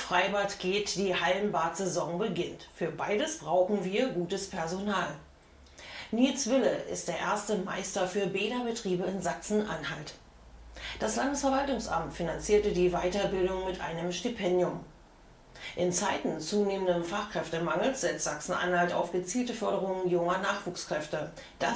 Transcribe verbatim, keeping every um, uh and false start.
Freibad geht, die Hallenbad-Saison beginnt. Für beides brauchen wir gutes Personal. Nils Wille ist der erste Meister für Bäderbetriebe in Sachsen-Anhalt. Das Landesverwaltungsamt finanzierte die Weiterbildung mit einem Stipendium. In Zeiten zunehmendem Fachkräftemangels setzt Sachsen-Anhalt auf gezielte Förderung junger Nachwuchskräfte. Das